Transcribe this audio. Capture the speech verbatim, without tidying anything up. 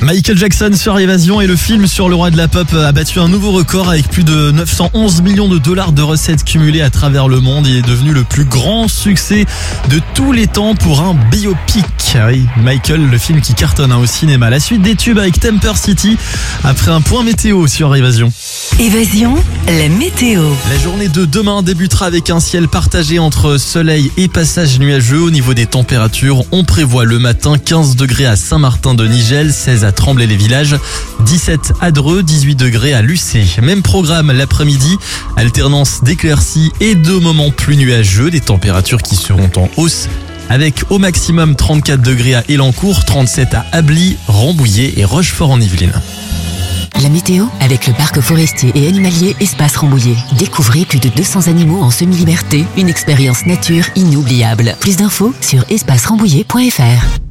Michael Jackson sur Évasion et le film sur le roi de la pop a battu un nouveau record avec plus de neuf cent onze millions de dollars de recettes cumulées à travers le monde. Il est devenu le plus grand succès de tous les temps pour un biopic. Oui, Michael, le film qui cartonne hein, au cinéma. La suite des tubes avec Temper City après un point météo sur Évasion. Évasion, la météo. La journée de demain débutera avec un ciel partagé entre soleil et passage nuageux. Au niveau des températures, on prévoit le matin quinze degrés à Saint-Martin-de-Nigel, seize à Tremblay-les-Villages, dix-sept à Dreux, dix-huit degrés à Lucé. Même programme l'après-midi, alternance d'éclaircies et de moments plus nuageux, des températures qui seront en hausse avec au maximum trente-quatre degrés à Elancourt, trente-sept à Ably, Rambouillet et Rochefort-en-Yvelines. La météo avec le parc forestier et animalier Espace Rambouillet. Découvrez plus de deux cents animaux en semi-liberté, une expérience nature inoubliable. Plus d'infos sur espace rambouillet point f r.